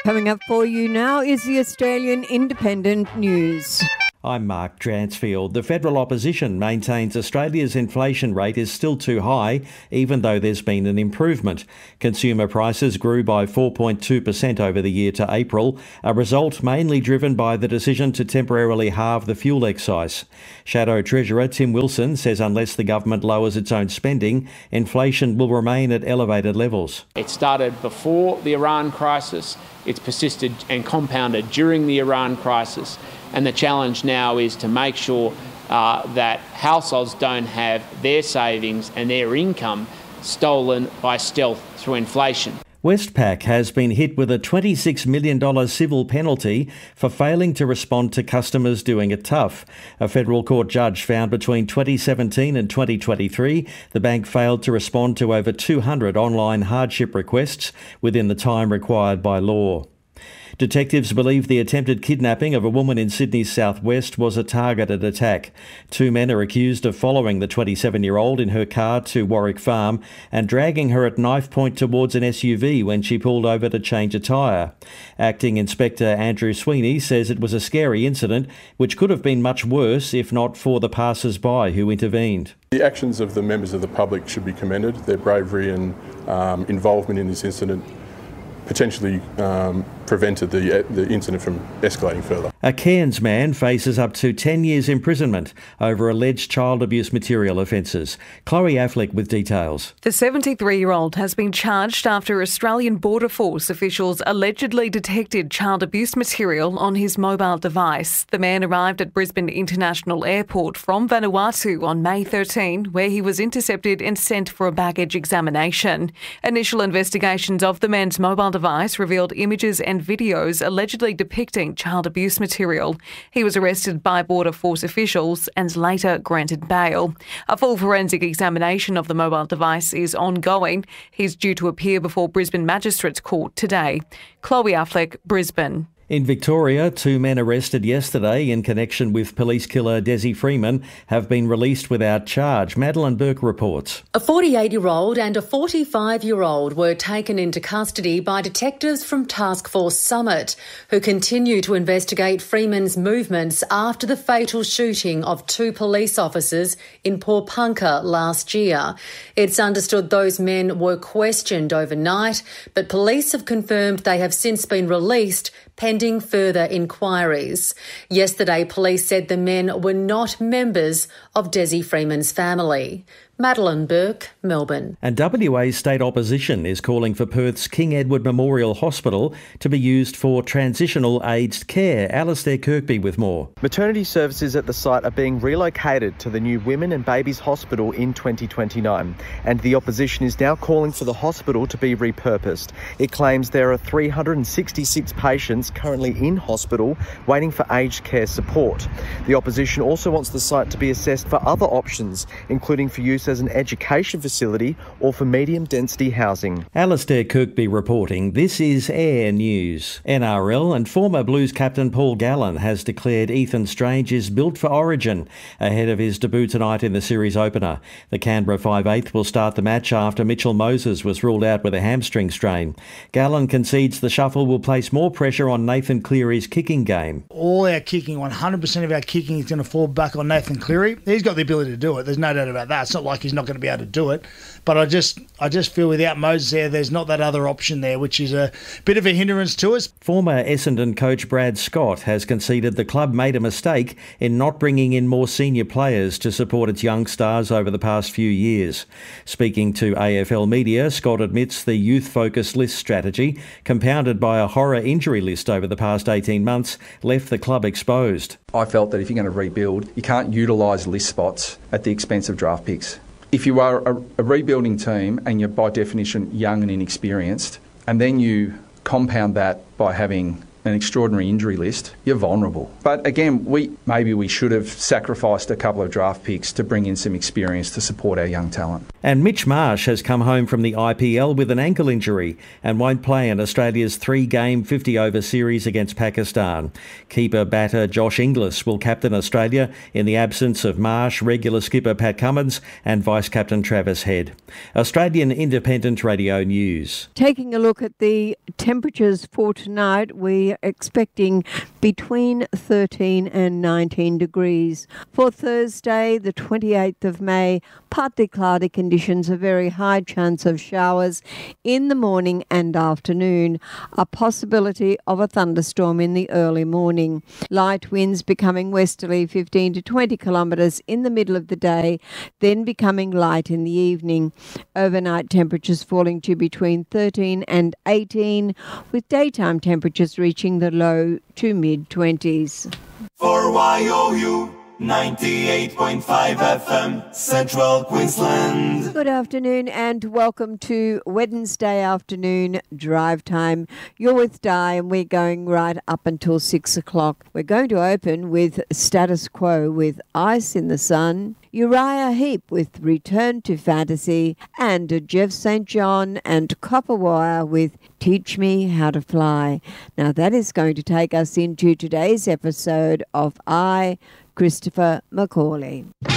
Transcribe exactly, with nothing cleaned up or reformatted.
Coming up for you now is the Australian Independent News. I'm Mark Dransfield. The federal opposition maintains Australia's inflation rate is still too high, even though there's been an improvement. Consumer prices grew by four point two percent over the year to April, a result mainly driven by the decision to temporarily halve the fuel excise. Shadow Treasurer Tim Wilson says unless the government lowers its own spending, inflation will remain at elevated levels. It started before the Iran crisis, it's persisted and compounded during the Iran crisis. And the challenge now is to make sure uh, that households don't have their savings and their income stolen by stealth through inflation. Westpac has been hit with a twenty-six million dollars civil penalty for failing to respond to customers doing it tough. A federal court judge found between twenty seventeen and twenty twenty-three the bank failed to respond to over two hundred online hardship requests within the time required by law. Detectives believe the attempted kidnapping of a woman in Sydney's southwest was a targeted attack. Two men are accused of following the twenty-seven-year-old in her car to Warwick Farm and dragging her at knife point towards an S U V when she pulled over to change a tyre. Acting Inspector Andrew Sweeney says it was a scary incident which could have been much worse if not for the passers-by who intervened. The actions of the members of the public should be commended. Their bravery and um, involvement in this incident potentially um, prevented the, the incident from escalating further. A Cairns man faces up to ten years imprisonment over alleged child abuse material offences. Chloe Affleck with details. The seventy-three-year-old has been charged after Australian Border Force officials allegedly detected child abuse material on his mobile device. The man arrived at Brisbane International Airport from Vanuatu on May thirteenth, where he was intercepted and sent for a baggage examination. Initial investigations of the man's mobile device revealed images and videos allegedly depicting child abuse material. He was arrested by Border Force officials and later granted bail. A full forensic examination of the mobile device is ongoing. He's due to appear before Brisbane Magistrates Court today. Chloe Affleck, Brisbane. In Victoria, two men arrested yesterday in connection with police killer Desi Freeman have been released without charge. Madeline Burke reports. A forty-eight-year-old and a forty-five-year-old were taken into custody by detectives from Task Force Summit, who continue to investigate Freeman's movements after the fatal shooting of two police officers in Pawnpukka last year. It's understood those men were questioned overnight, but police have confirmed they have since been released pending further inquiries. Yesterday, police said the men were not members of Desi Freeman's family. Madeline Burke, Melbourne. And W A state opposition is calling for Perth's King Edward Memorial Hospital to be used for transitional aged care. Alistair Kirkby with more. Maternity services at the site are being relocated to the new Women and Babies Hospital in twenty twenty-nine, and the opposition is now calling for the hospital to be repurposed. It claims there are three hundred sixty-six patients currently in hospital waiting for aged care support. The opposition also wants the site to be assessed for other options, including for use as an education facility or for medium-density housing. Alistair Kirkby reporting. This is Air News. N R L and former Blues captain Paul Gallen has declared Ethan Strange is built for Origin ahead of his debut tonight in the series opener. The Canberra five eighth will start the match after Mitchell Moses was ruled out with a hamstring strain. Gallen concedes the shuffle will place more pressure on Nathan Cleary's kicking game. All our kicking, one hundred percent of our kicking is going to fall back on Nathan Cleary. He's got the ability to do it. There's no doubt about that. It's not like he's not going to be able to do it. But I just I just feel without Moses there, there's not that other option there, which is a bit of a hindrance to us. Former Essendon coach Brad Scott has conceded the club made a mistake in not bringing in more senior players to support its young stars over the past few years. Speaking to A F L Media, Scott admits the youth-focused list strategy, compounded by a horror injury list over the past eighteen months, left the club exposed. I felt that if you're going to rebuild, you can't utilise list spots at the expense of draft picks. If you are a, a rebuilding team and you're by definition young and inexperienced, and then you compound that by having an extraordinary injury list, you're vulnerable. But again, we maybe we should have sacrificed a couple of draft picks to bring in some experience to support our young talent. And Mitch Marsh has come home from the I P L with an ankle injury and won't play in Australia's three-game fifty-over series against Pakistan. Keeper batter Josh Inglis will captain Australia in the absence of Marsh, regular skipper Pat Cummins and vice-captain Travis Head. Australian Independent Radio News. Taking a look at the temperatures for tonight, we're expecting between thirteen and nineteen degrees. For Thursday, the twenty-eighth of May, partly cloudy conditions, a very high chance of showers in the morning and afternoon, a possibility of a thunderstorm in the early morning. Light winds becoming westerly fifteen to twenty kilometres in the middle of the day, then becoming light in the evening. Overnight temperatures falling to between thirteen and eighteen, with daytime temperatures reaching the low to mid-twenties. For Y O U ninety-eight point five F M, Central Queensland. Good afternoon and welcome to Wednesday afternoon drive time. You're with Di and we're going right up until six o'clock. We're going to open with Status Quo with Ice in the Sun, Uriah Heep with Return to Fantasy, and Jeff Saint John and Copperwire with Teach Me How to Fly. Now that is going to take us into today's episode of I, Christopher McCauley.